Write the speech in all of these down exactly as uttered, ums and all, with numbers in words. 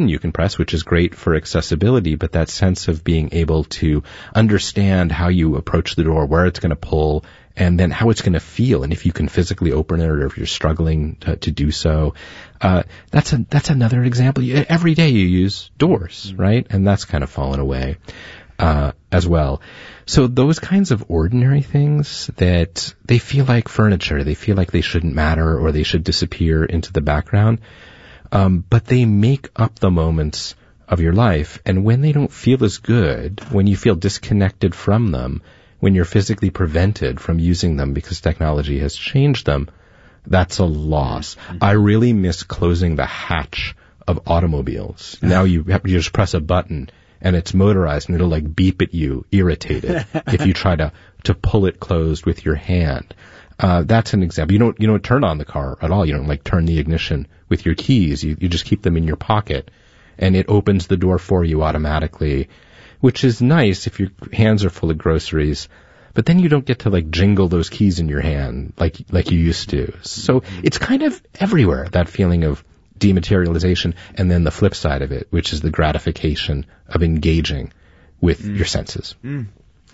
button you can press, which is great for accessibility, but that sense of being able to understand how you approach the door, where it's going to pull, and then how it's going to feel, and if you can physically open it or if you're struggling to, to do so. Uh, that's a, that's another example. Every day you use doors, right? And that's kind of fallen away, uh, as well. So those kinds of ordinary things that they feel like furniture, they feel like they shouldn't matter or they should disappear into the background. Um, but they make up the moments of your life. And when they don't feel as good, when you feel disconnected from them, when you're physically prevented from using them because technology has changed them, that's a loss. Mm-hmm. I really miss closing the hatch of automobiles. Now you have, you just press a button and it's motorized and it'll like beep at you, irritated, if you try to, to pull it closed with your hand. Uh, that's an example. You don't, you don't turn on the car at all. You don't like turn the ignition with your keys. You, you just keep them in your pocket and it opens the door for you automatically, which is nice if your hands are full of groceries, but then you don't get to like jingle those keys in your hand like, like you used to. So it's kind of everywhere, that feeling of dematerialization, and then the flip side of it, which is the gratification of engaging with mm. your senses. Mm.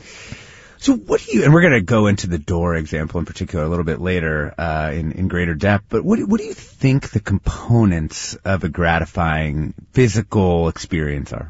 So what do you, and we're going to go into the door example in particular a little bit later, uh, in, in greater depth, but what, what do you think the components of a gratifying physical experience are?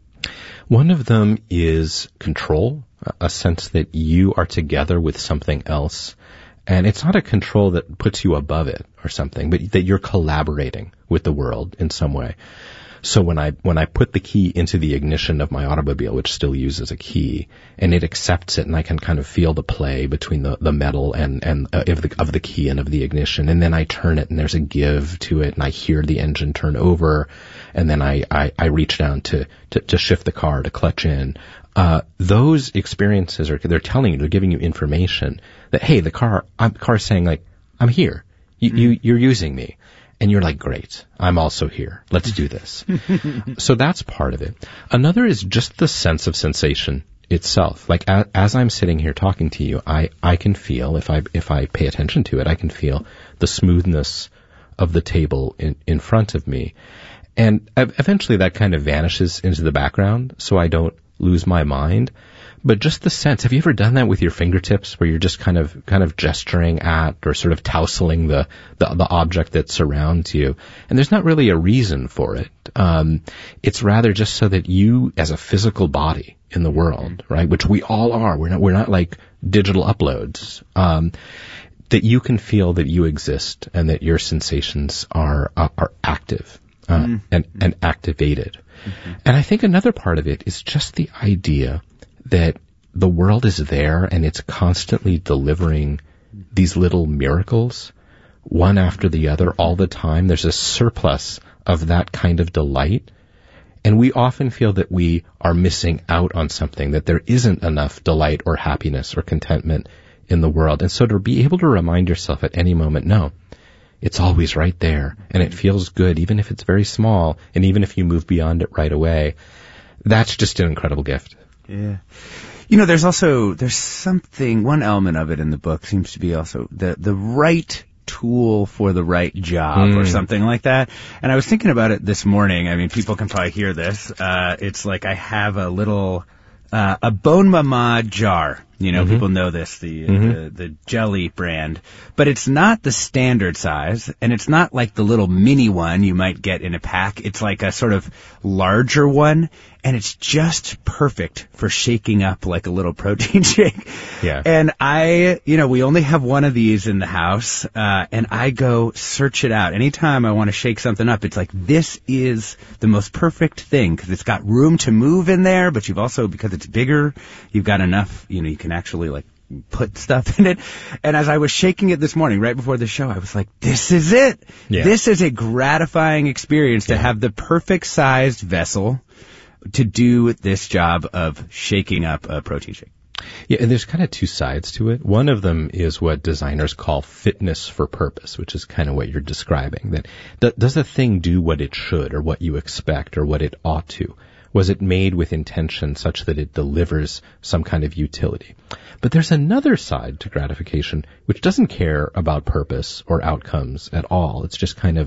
One of them is control, a sense that you are together with something else. And it's not a control that puts you above it or something, but that you're collaborating with the world in some way. So when I, when I put the key into the ignition of my automobile, which still uses a key, and it accepts it, and I can kind of feel the play between the, the metal and, and, uh, of the, of the key and of the ignition, and then I turn it and there's a give to it, and I hear the engine turn over, and then I, I, I reach down to, to, to shift the car, to clutch in. Uh, those experiences are, they're telling you, they're giving you information that, hey, the car, I'm, the car's saying like, I'm here. You, mm. you, you're using me. And you're like, great, I'm also here. Let's do this. So that's part of it. Another is just the sense of sensation itself. Like a, as I'm sitting here talking to you, I, I can feel, if I, if I pay attention to it, I can feel the smoothness of the table in, in front of me. And eventually that kind of vanishes into the background so I don't lose my mind. But just the sense, have you ever done that with your fingertips where you're just kind of, kind of gesturing at or sort of tousling the, the, the object that surrounds you? And there's not really a reason for it. Um, it's rather just so that you as a physical body in the world, right, which we all are, we're not, we're not like digital uploads, um, that you can feel that you exist and that your sensations are, are, are active, uh, mm-hmm. and, and activated. Mm-hmm. And I think another part of it is just the idea that the world is there and it's constantly delivering these little miracles, one after the other, all the time. There's a surplus of that kind of delight. And we often feel that we are missing out on something, that there isn't enough delight or happiness or contentment in the world. And so to be able to remind yourself at any moment, no, it's always right there and it feels good, even if it's very small and even if you move beyond it right away, that's just an incredible gift. Yeah. You know, there's also, there's something, one element of it in the book seems to be also the, the right tool for the right job mm. or something like that. And I was thinking about it this morning. I mean, people can probably hear this. Uh, it's like I have a little, uh, a Bon Mama jar. You know, mm-hmm. people know this, the, mm-hmm. the the jelly brand. But it's not the standard size, and it's not like the little mini one you might get in a pack. It's like a sort of larger one, and it's just perfect for shaking up like a little protein shake. Yeah. And I, you know, we only have one of these in the house, uh, and I go search it out. Anytime I want to shake something up, it's like, this is the most perfect thing, because it's got room to move in there, but you've also, because it's bigger, you've got enough, you know, you can actually like put stuff in it. And as I was shaking it this morning, right before the show, I was like, this is it. Yeah. This is a gratifying experience to yeah. have the perfect sized vessel to do this job of shaking up a protein shake. Yeah, and there's kind of two sides to it. One of them is what designers call fitness for purpose, which is kind of what you're describing. That th- does the thing do what it should, or what you expect, or what it ought to? Was it made with intention such that it delivers some kind of utility? But there's another side to gratification which doesn't care about purpose or outcomes at all. It's just kind of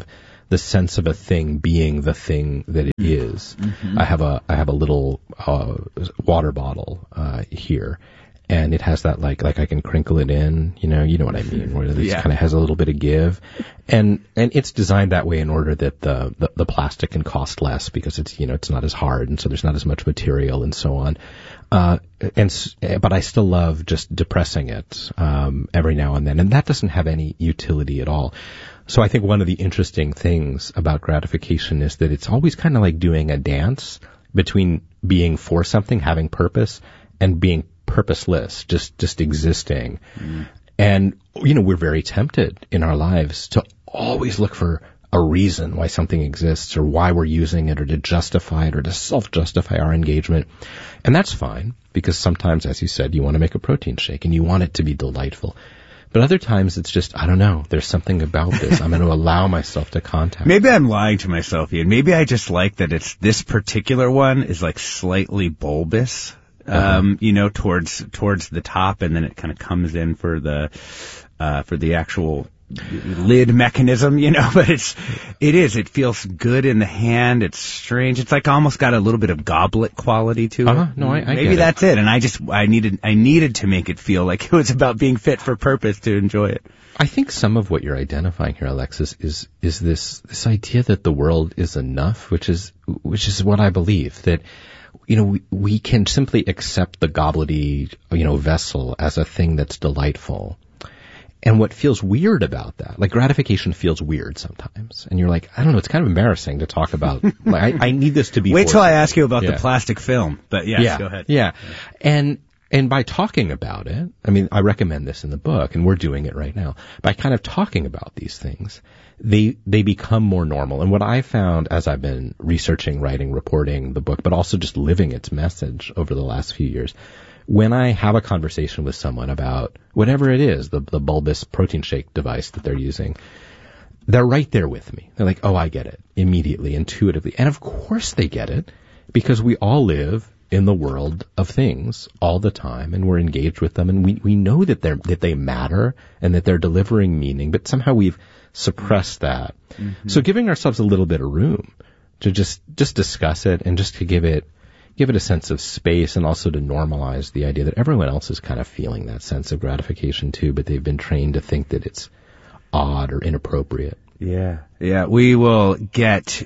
the sense of a thing being the thing that it is. Mm-hmm. I have a I have a little uh, water bottle uh, here, and it has that like like I can crinkle it in, you know, you know what I mean, where it yeah. kind of has a little bit of give, and and it's designed that way in order that the, the the plastic can cost less because it's you know it's not as hard, and so there's not as much material and so on. Uh, and but I still love just depressing it um, every now and then, and that doesn't have any utility at all. So I think one of the interesting things about gratification is that it's always kind of like doing a dance between being for something, having purpose, and being purposeless, just, just existing. Mm. And, you know, we're very tempted in our lives to always look for a reason why something exists or why we're using it or to justify it or to self-justify our engagement. And that's fine because sometimes, as you said, you want to make a protein shake and you want it to be delightful. But other times it's just, I don't know, there's something about this. I'm going to allow myself to contact. Maybe I'm lying to myself, Ian. Maybe I just like that it's this particular one is like slightly bulbous, uh-huh. um, you know, towards towards the top, and then it kind of comes in for the uh, for the actual lid mechanism, you know, but it's, it is, it feels good in the hand. It's strange. It's like almost got a little bit of goblet quality to it. Uh-huh. No, I, I Maybe get that's it. it. And I just, I needed, I needed to make it feel like it was about being fit for purpose to enjoy it. I think some of what you're identifying here, Alexis, is, is this, this idea that the world is enough, which is, which is what I believe, that, you know, we, we can simply accept the gobblety, you know, vessel as a thing that's delightful. And what feels weird about that, like gratification feels weird sometimes. And you're like, I don't know, it's kind of embarrassing to talk about. Like, I, I need this to be. Wait till I ask you about yeah. the plastic film. But yes, yeah, go ahead. Yeah. And, and by talking about it, I mean, I recommend this in the book and we're doing it right now. By kind of talking about these things, they, they become more normal. And what I found as I've been researching, writing, reporting the book, but also just living its message over the last few years, when I have a conversation with someone about whatever it is, the, the bulbous protein shake device that they're using, they're right there with me. They're like, oh, I get it immediately, intuitively. And of course they get it because we all live in the world of things all the time and we're engaged with them and we, we know that they're, that they matter and that they're delivering meaning, but somehow we've suppressed that. Mm-hmm. So giving ourselves a little bit of room to just, just discuss it and just to give it give it a sense of space and also to normalize the idea that everyone else is kind of feeling that sense of gratification too, but they've been trained to think that it's odd or inappropriate. Yeah. Yeah. We will get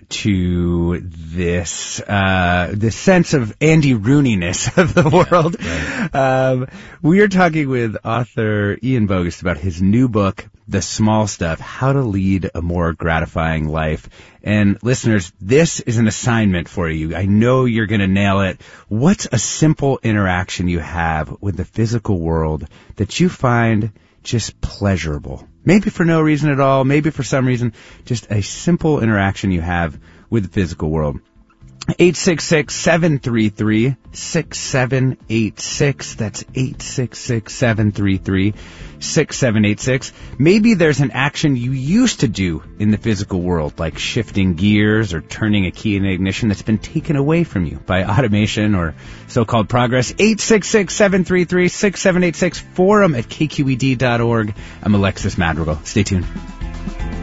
to this, uh, this sense of Andy Rooney-ness of the world. Yeah, right. Um, we are talking with author Ian Bogost about his new book, The Small Stuff, How to Lead a More Gratifying Life. And listeners, this is an assignment for you. I know you're going to nail it. What's a simple interaction you have with the physical world that you find just pleasurable? Maybe for no reason at all, maybe for some reason, just a simple interaction you have with the physical world. eight six six, seven three three, six seven eight six. That's eight six six, seven three three, six seven eight six. Maybe there's an action you used to do in the physical world, like shifting gears or turning a key in the ignition that's been taken away from you by automation or so-called progress. eight six six, seven three three, six seven eight six. Forum at K Q E D dot org. I'm Alexis Madrigal. Stay tuned.